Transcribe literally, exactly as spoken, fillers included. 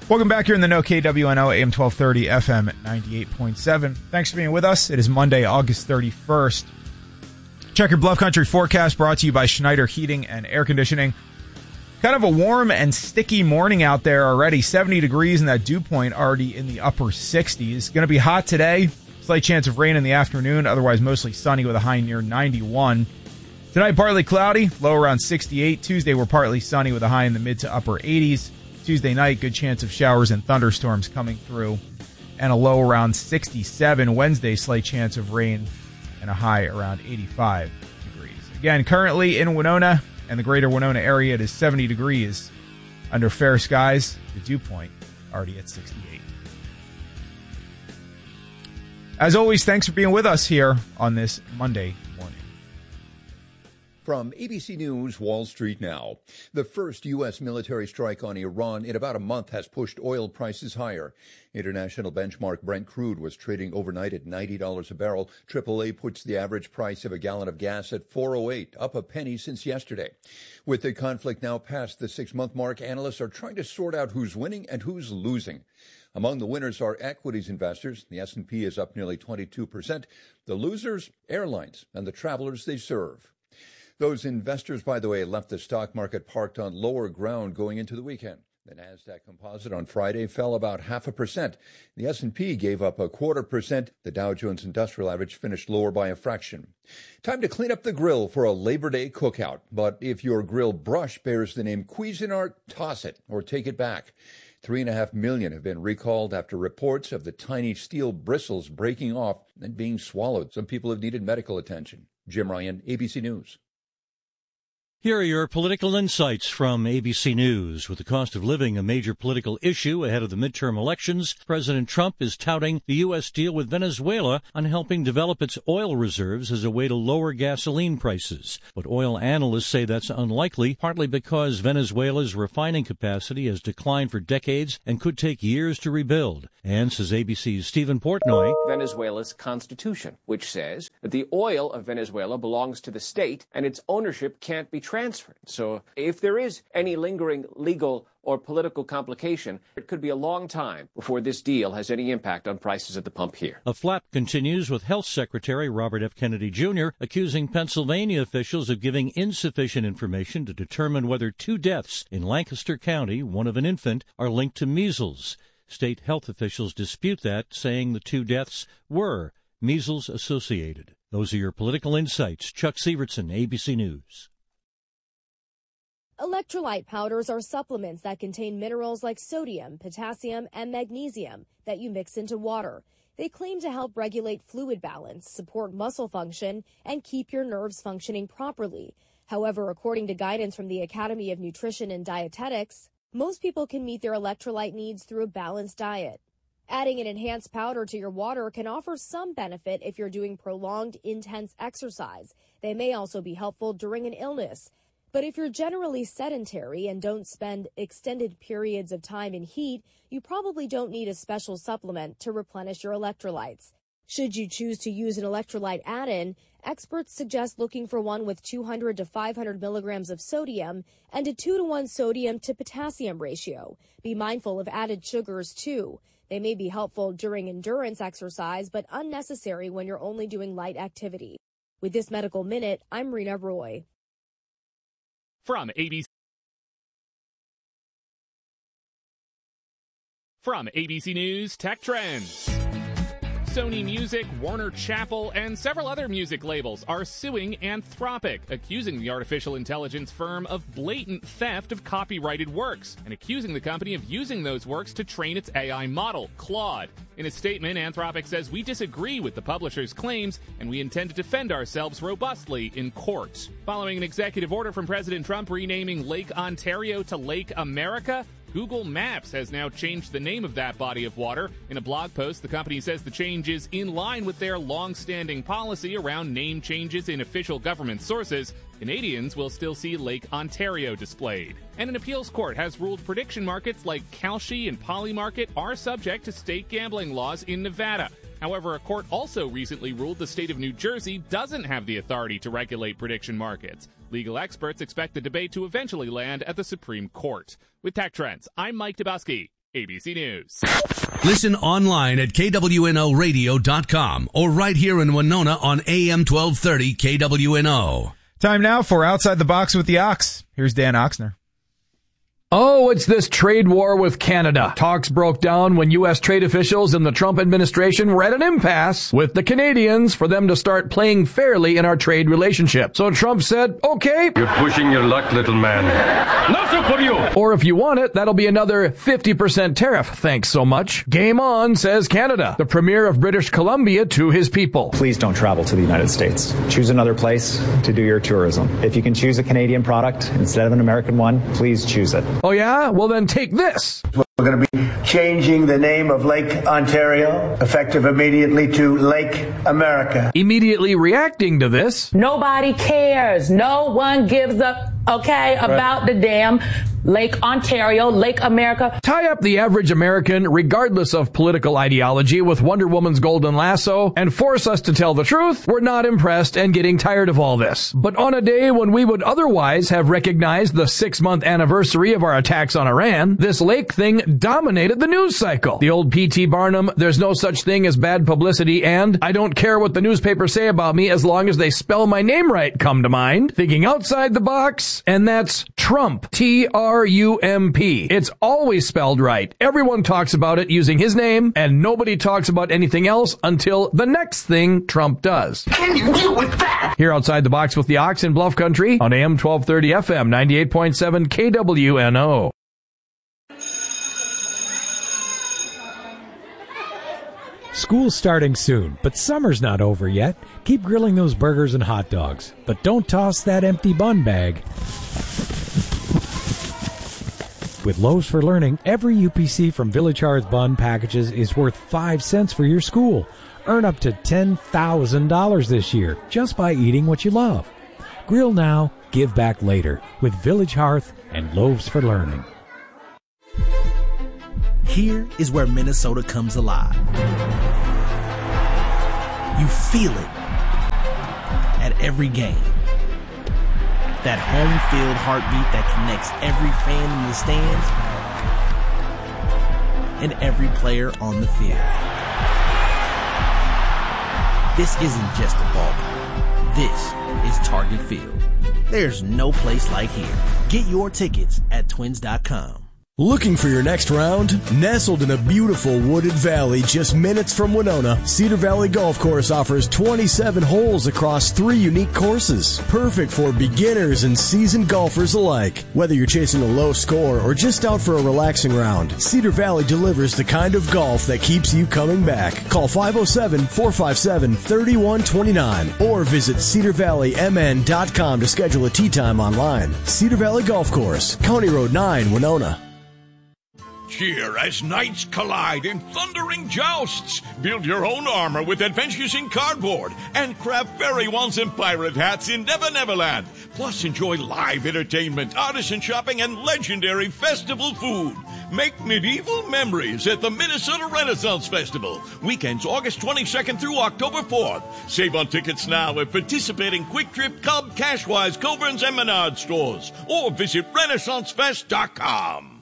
Welcome back here in the No K W N O, A M twelve thirty, F M ninety-eight point seven. Thanks for being with us. It is Monday, August thirty-first. Check your Bluff Country forecast brought to you by Schneider Heating and Air Conditioning. Kind of a warm and sticky morning out there already. seventy degrees and that dew point already in the upper sixties. Going to be hot today. Slight chance of rain in the afternoon. Otherwise, mostly sunny with a high near ninety-one. Tonight, partly cloudy, low around sixty-eight. Tuesday, we're partly sunny with a high in the mid to upper eighties. Tuesday night, good chance of showers and thunderstorms coming through, and a low around sixty-seven. Wednesday, slight chance of rain and a high around eighty-five degrees. Again, currently in Winona and the greater Winona area, it is seventy degrees under fair skies. The dew point already at sixty-eight. As always, thanks for being with us here on this Monday morning. From A B C News, Wall Street Now. The first U S military strike on Iran in about a month has pushed oil prices higher. International benchmark Brent crude was trading overnight at ninety dollars a barrel. triple A puts the average price of a gallon of gas at four oh eight, up a penny since yesterday. With the conflict now past the six-month mark, analysts are trying to sort out who's winning and who's losing. Among the winners are equities investors. The S and P is up nearly twenty-two percent. The losers, airlines and the travelers they serve. Those investors, by the way, left the stock market parked on lower ground going into the weekend. The NASDAQ composite on Friday fell about half a percent. The S and P gave up a quarter percent. The Dow Jones Industrial Average finished lower by a fraction. Time to clean up the grill for a Labor Day cookout. But if your grill brush bears the name Cuisinart, toss it or take it back. Three and a half million have been recalled after reports of the tiny steel bristles breaking off and being swallowed. Some people have needed medical attention. Jim Ryan, A B C News. Here are your political insights from A B C News. With the cost of living a major political issue ahead of the midterm elections, President Trump is touting the U S deal with Venezuela on helping develop its oil reserves as a way to lower gasoline prices. But oil analysts say that's unlikely, partly because Venezuela's refining capacity has declined for decades and could take years to rebuild. And, says A B C's Stephen Portnoy, Venezuela's constitution, which says that the oil of Venezuela belongs to the state and its ownership can't be transferred. So if there is any lingering legal or political complication, it could be a long time before this deal has any impact on prices at the pump here. A flap continues with Health Secretary Robert F. Kennedy Junior accusing Pennsylvania officials of giving insufficient information to determine whether two deaths in Lancaster County, one of an infant, are linked to measles. State health officials dispute that, saying the two deaths were measles associated. Those are your political insights. Chuck Sievertson, A B C News. Electrolyte powders are supplements that contain minerals like sodium, potassium, and magnesium that you mix into water. They claim to help regulate fluid balance, support muscle function, and keep your nerves functioning properly. However, according to guidance from the Academy of Nutrition and Dietetics, most people can meet their electrolyte needs through a balanced diet. Adding an enhanced powder to your water can offer some benefit if you're doing prolonged, intense exercise. They may also be helpful during an illness. But if you're generally sedentary and don't spend extended periods of time in heat, you probably don't need a special supplement to replenish your electrolytes. Should you choose to use an electrolyte add-in, experts suggest looking for one with two hundred to five hundred milligrams of sodium and a two to one sodium to potassium ratio. Be mindful of added sugars, too. They may be helpful during endurance exercise, but unnecessary when you're only doing light activity. With this Medical Minute, I'm Rena Roy. From A B C From A B C News Tech Trends. Sony Music, Warner Chappell, and several other music labels are suing Anthropic, accusing the artificial intelligence firm of blatant theft of copyrighted works, and accusing the company of using those works to train its A I model, Claude. In a statement, Anthropic says, "We disagree with the publisher's claims, and we intend to defend ourselves robustly in court." Following an executive order from President Trump renaming Lake Ontario to Lake America, Google Maps has now changed the name of that body of water. In a blog post, the company says the change is in line with their long-standing policy around name changes in official government sources. Canadians will still see Lake Ontario displayed. And an appeals court has ruled prediction markets like Kalshi and Polymarket are subject to state gambling laws in Nevada. However, a court also recently ruled the state of New Jersey doesn't have the authority to regulate prediction markets. Legal experts expect the debate to eventually land at the Supreme Court. With Tech Trends, I'm Mike Dubowski, A B C News. Listen online at K W N O radio dot com or right here in Winona on A M twelve thirty K W N O. Time now for Outside the Box with the Ox. Here's Dan Oxner. Oh, it's this trade war with Canada. Talks broke down when U S trade officials in the Trump administration were at an impasse with the Canadians for them to start playing fairly in our trade relationship. So Trump said, okay. You're pushing your luck, little man. Not so for you. Or if you want it, that'll be another fifty percent tariff. Thanks so much. Game on, says Canada, the premier of British Columbia to his people. Please don't travel to the United States. Choose another place to do your tourism. If you can choose a Canadian product instead of an American one, please choose it. Oh, yeah? Well, then take this. We're going to be changing the name of Lake Ontario, effective immediately, to Lake America. Immediately reacting to this. Nobody cares. No one gives a, okay, about right. the damn Lake Ontario, Lake America. Tie up the average American, regardless of political ideology, with Wonder Woman's golden lasso and force us to tell the truth. We're not impressed and getting tired of all this. But on a day when we would otherwise have recognized the six-month anniversary of our attacks on Iran, this Lake thing dominated the news cycle. The old P T Barnum, there's no such thing as bad publicity, and I don't care what the newspapers say about me as long as they spell my name right come to mind. Thinking outside the box, and that's Trump. T R U M P. It's always spelled right. Everyone talks about it using his name, and nobody talks about anything else until the next thing Trump does. Can you deal with that? Here outside the box with the Ox in Bluff Country on A M twelve thirty F M ninety-eight point seven K W N O. School's starting soon, but summer's not over yet. Keep grilling those burgers and hot dogs, but don't toss that empty bun bag. With Loaves for Learning, every U P C from Village Hearth Bun packages is worth five cents for your school. Earn up to ten thousand dollars this year just by eating what you love. Grill now, give back later with Village Hearth and Loaves for Learning. Here is where Minnesota comes alive. You feel it at every game. That home field heartbeat that connects every fan in the stands and every player on the field. This isn't just a ballpark. This is Target Field. There's no place like here. Get your tickets at twins dot com. Looking for your next round? Nestled in a beautiful wooded valley just minutes from Winona, Cedar Valley Golf Course offers twenty-seven holes across three unique courses. Perfect for beginners and seasoned golfers alike. Whether you're chasing a low score or just out for a relaxing round, Cedar Valley delivers the kind of golf that keeps you coming back. Call five oh seven, four five seven, three one two nine or visit cedar valley m n dot com to schedule a tee time online. Cedar Valley Golf Course, County Road nine, Winona. Cheer as knights collide in thundering jousts. Build your own armor with Adventures in Cardboard and craft fairy wands and pirate hats in Never Neverland. Plus enjoy live entertainment, artisan shopping, and legendary festival food. Make medieval memories at the Minnesota Renaissance Festival. Weekends August twenty-second through October fourth. Save on tickets now at participating Quick Trip, Cub, Cashwise, Coburn's, and Menard stores. Or visit renaissance fest dot com.